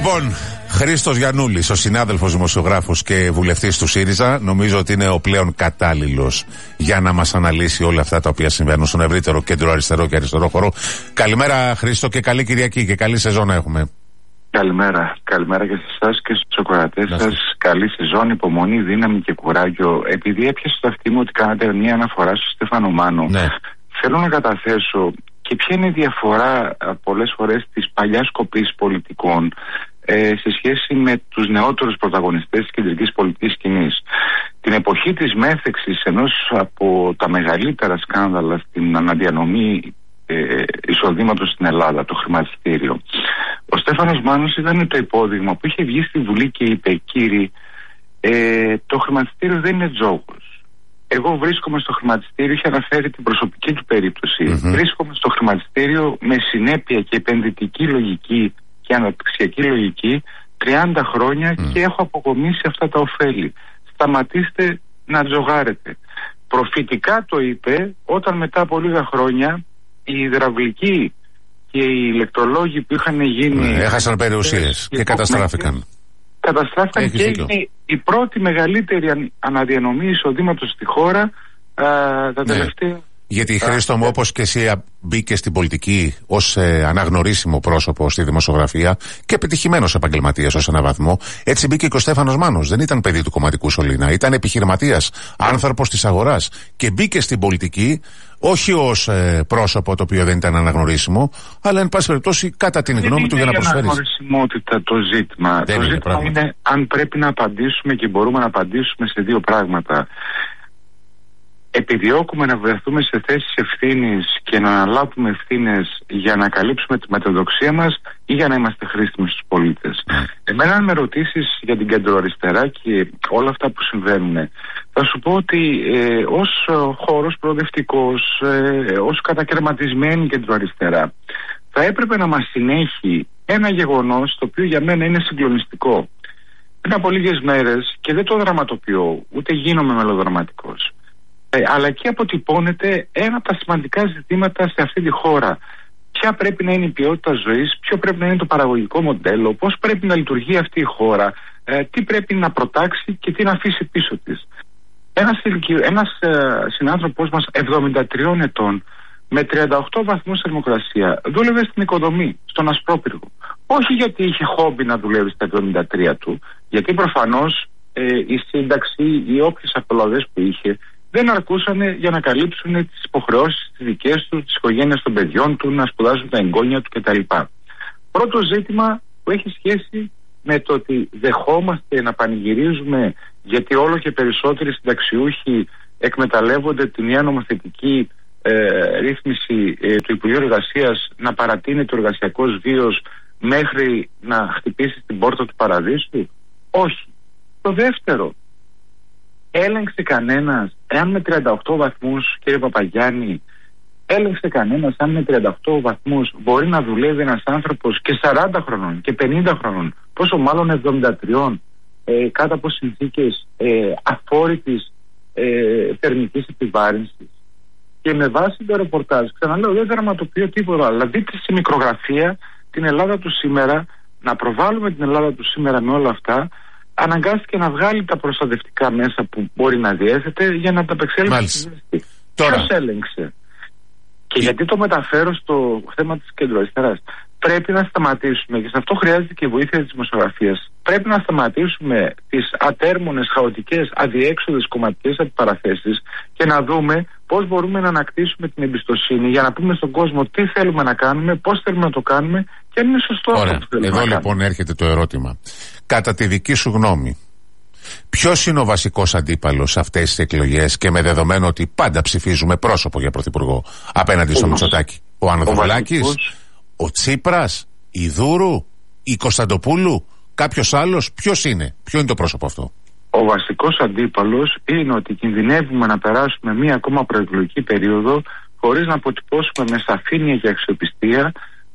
Λοιπόν, Χρήστος Γιαννούλης, ο συνάδελφος δημοσιογράφος και βουλευτής του ΣΥΡΙΖΑ, νομίζω ότι είναι ο πλέον κατάλληλος για να μας αναλύσει όλα αυτά τα οποία συμβαίνουν στον ευρύτερο κέντρο αριστερό και αριστερό χώρο. Καλημέρα, Χρήστο, και καλή Κυριακή και καλή σεζόν να έχουμε. Καλημέρα. Καλημέρα και σε εσάς και στους ακροατές σας. Καλή σεζόν, υπομονή, δύναμη και κουράγιο. Επειδή έπιασε στο αυτί μου ότι κάνατε μια αναφορά στο Στέφανο Μάνο, θέλω να καταθέσω και ποια είναι η διαφορά πολλές φορές της παλιάς κοπής πολιτικών σε σχέση με τους νεότερους πρωταγωνιστές της κεντρικής πολιτικής σκηνής. Την εποχή της μέθεξης ενός από τα μεγαλύτερα σκάνδαλα στην αναδιανομή εισοδήματος στην Ελλάδα, το χρηματιστήριο, ο Στέφανος Μάνος ήταν το υπόδειγμα που είχε βγει στη Βουλή και είπε: κύριοι, το χρηματιστήριο δεν είναι τζόγος. Εγώ βρίσκομαι στο χρηματιστήριο, είχε αναφέρει την προσωπική του περίπτωση. Βρίσκομαι στο χρηματιστήριο με συνέπεια και επενδυτική λογική και αναπτυξιακή λογική 30 χρόνια και έχω αποκομίσει αυτά τα ωφέλη. Σταματήστε να τζογάρετε. Προφητικά το είπε όταν μετά από λίγα χρόνια οι υδραυλικοί και οι ηλεκτρολόγοι που είχαν γίνει έχασαν περιουσίες και καταστράφηκαν. Καταστράφηκαν και είναι η πρώτη μεγαλύτερη αναδιανομή εισοδήματος στη χώρα τα τελευταία. Γιατί Χρήστο μου, όπως και εσύ μπήκε στην πολιτική ως αναγνωρίσιμο πρόσωπο στη δημοσιογραφία και επιτυχημένος επαγγελματίας ως έναν βαθμό, έτσι μπήκε και ο Στέφανος Μάνος. Δεν ήταν παιδί του κομματικού σωλήνα, ήταν επιχειρηματίας, άνθρωπος της αγοράς και μπήκε στην πολιτική όχι ως πρόσωπο το οποίο δεν ήταν αναγνωρίσιμο, αλλά εν πάση περιπτώσει κατά την γνώμη του για να προσφέρει. Δεν είναι η αναγνωρισιμότητα το ζήτημα. Το ζήτημα είναι αν πρέπει να απαντήσουμε και μπορούμε να απαντήσουμε σε δύο πράγματα. Επιδιώκουμε να βρεθούμε σε θέσεις ευθύνης και να αναλάβουμε ευθύνες για να καλύψουμε τη μεταδοξία μας ή για να είμαστε χρήσιμοι στους πολίτες. Εμένα, αν με ρωτήσεις για την κεντροαριστερά και όλα αυτά που συμβαίνουν, θα σου πω ότι ως χώρος προοδευτικός, ως κατακαιρματισμένη κεντροαριστερά, θα έπρεπε να μας συνέχει ένα γεγονός το οποίο για μένα είναι συγκλονιστικό. Πριν από λίγες μέρες, και δεν το δραματοποιώ, ούτε γίνομαι μελοδραματικός, αλλά και αποτυπώνεται ένα από τα σημαντικά ζητήματα σε αυτή τη χώρα. Ποια πρέπει να είναι η ποιότητα ζωής, ποιο πρέπει να είναι το παραγωγικό μοντέλο, πώς πρέπει να λειτουργεί αυτή η χώρα, τι πρέπει να προτάξει και τι να αφήσει πίσω της. Ένας συνάνθρωπός μας 73 ετών με 38 βαθμούς θερμοκρασία δούλευε στην οικοδομή, στον Ασπρόπυργο. Όχι γιατί είχε χόμπι να δουλεύει στα 73 του, γιατί προφανώς η σύνταξη ή όποιες απολαυές που είχε δεν αρκούσαν για να καλύψουν τις υποχρεώσεις τις δικές του, τις οικογένειες των παιδιών του, να σπουδάσουν τα εγγόνια του κτλ. Πρώτο ζήτημα που έχει σχέση με το ότι δεχόμαστε να πανηγυρίζουμε γιατί όλο και περισσότεροι συνταξιούχοι εκμεταλλεύονται την νέα νομοθετική ρύθμιση του Υπουργείου Εργασίας να παρατείνεται ο εργασιακός βίος μέχρι να χτυπήσει την πόρτα του παραδείσου. Όχι. Το δεύτερο, έλεγξε κανένας εάν με 38 βαθμούς, κύριε Παπαγιάννη, έλεγξε κανένας αν με 38 βαθμούς μπορεί να δουλεύει ένας άνθρωπος και 40 χρονών και 50 χρονών, πόσο μάλλον 73, κάτω από συνθήκες αφόρητης θερμικής επιβάρυνσης. Και με βάση το ρεπορτάζ, ξαναλέω, δεν δραματοποιώ τίποτα, αλλά δείτε στη μικρογραφία την Ελλάδα του σήμερα, να προβάλλουμε την Ελλάδα του σήμερα με όλα αυτά. Αναγκάστηκε να βγάλει τα προστατευτικά μέσα που μπορεί να διέθετε για να τα απεξέλθει. Ποιος έλεγξε? Και γιατί το μεταφέρω στο θέμα της κεντροαριστεράς? Πρέπει να σταματήσουμε, και σε αυτό χρειάζεται και η βοήθεια της δημοσιογραφίας, πρέπει να σταματήσουμε τις ατέρμονες, χαοτικές, αδιέξοδες κομματικές αντιπαραθέσεις και να δούμε πώς μπορούμε να ανακτήσουμε την εμπιστοσύνη για να πούμε στον κόσμο τι θέλουμε να κάνουμε, πώς θέλουμε να το κάνουμε και αν είναι σωστό αυτό που θέλουμε. Εδώ λοιπόν έρχεται το ερώτημα. Κατά τη δική σου γνώμη, ποιος είναι ο βασικός αντίπαλος σε αυτές τις εκλογές και με δεδομένο ότι πάντα ψηφίζουμε πρόσωπο για πρωθυπουργό απέναντι στο Μητσοτάκη? Ο Ανδρουλάκης, ο Τσίπρας, η Δούρου, η Κωνσταντοπούλου, κάποιος άλλος? Ποιος είναι? Ποιο είναι το πρόσωπο αυτό? Ο βασικός αντίπαλος είναι ότι κινδυνεύουμε να περάσουμε μία ακόμα προεκλογική περίοδο χωρίς να αποτυπώσουμε με σαφήνεια και αξιοπιστία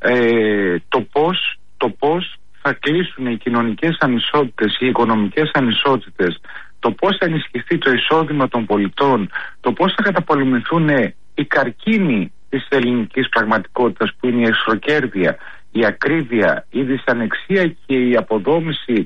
το πώς θα κλείσουν οι κοινωνικές ανισότητες, οι οικονομικές ανισότητες, το πώς θα ενισχυθεί το εισόδημα των πολιτών, το πώς θα καταπολεμηθούν οι καρκίνοι της ελληνικής πραγματικότητας που είναι η εσχροκέρδεια, η ακρίβεια, η δυσανεξία και η αποδόμηση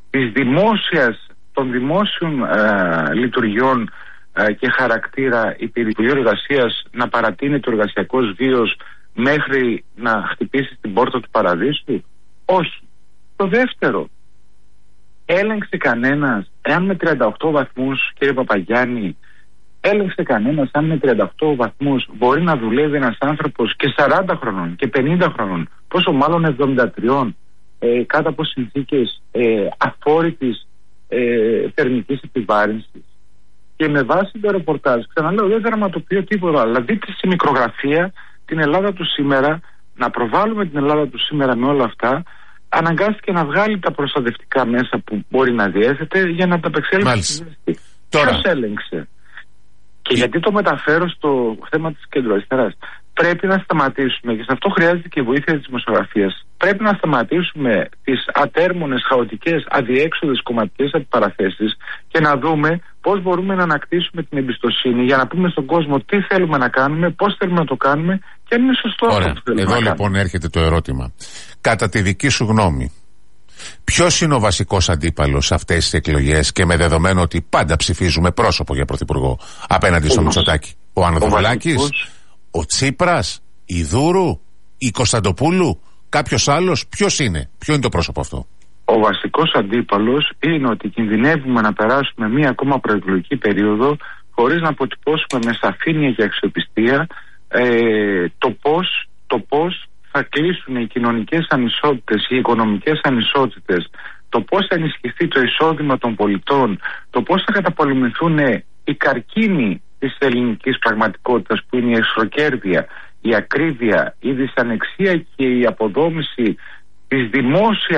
των δημόσιων λειτουργιών και χαρακτήρα υπηρεσιών εργασίας να παρατείνει το εργασιακός βίος μέχρι να χτυπήσει την πόρτα του παραδείσου? Όχι. Το δεύτερο, έλεγξε κανένας εάν με 38 βαθμούς, κύριε Παπαγιάννη, έλεγξε κανένας αν με 38 βαθμούς μπορεί να δουλεύει ένας άνθρωπος και 40 χρονών και 50 χρονών, πόσο μάλλον 73, κάτω από συνθήκες αφόρητης θερμικής επιβάρυνσης? Και με βάση το ρεπορτάζ, ξαναλέω, δεν δραματοποιώ τίποτα, αλλά δείτε στη μικρογραφία την Ελλάδα του σήμερα, να προβάλλουμε την Ελλάδα του σήμερα με όλα αυτά, αναγκάστηκε να βγάλει τα προστατευτικά μέσα που μπορεί να διέθετε για να τα απεξέλθει. Ποιος έλεγξε? Και γιατί το μεταφέρω στο θέμα της κεντροαριστεράς? Πρέπει να σταματήσουμε, και σε αυτό χρειάζεται και η βοήθεια της δημοσιογραφίας, πρέπει να σταματήσουμε τις ατέρμονες, χαοτικές, αδιέξοδες κομματικές αντιπαραθέσεις και να δούμε πώς μπορούμε να ανακτήσουμε την εμπιστοσύνη για να πούμε στον κόσμο τι θέλουμε να κάνουμε, πώς θέλουμε να το κάνουμε και αν είναι σωστό αυτό που θέλουμε. Εδώ λοιπόν έρχεται το ερώτημα. Κατά τη δική σου γνώμη, ποιος είναι ο βασικός αντίπαλος σε αυτές τις εκλογές και με δεδομένο ότι πάντα ψηφίζουμε πρόσωπο για πρωθυπουργό απέναντι στο Μητσοτάκη? Ο Ανδρουλάκης, ο Τσίπρας, η Δούρου, η Κωνσταντοπούλου, κάποιος άλλος? Ποιος είναι? Ποιο είναι το πρόσωπο αυτό? Ο βασικός αντίπαλος είναι ότι κινδυνεύουμε να περάσουμε μία ακόμα προεκλογική περίοδο χωρίς να αποτυπώσουμε με σαφήνεια και αξιοπιστία το πώς θα κλείσουν οι κοινωνικές ανισότητες, οι οικονομικές ανισότητες, το πώς θα ενισχυθεί το εισόδημα των πολιτών, το πώς θα καταπολεμηθούν οι καρκίνοι της ελληνικής πραγματικότητας που είναι η εξωκέρδεια, η ακρίβεια, η δυσανεξία και η αποδόμηση της δημόσιας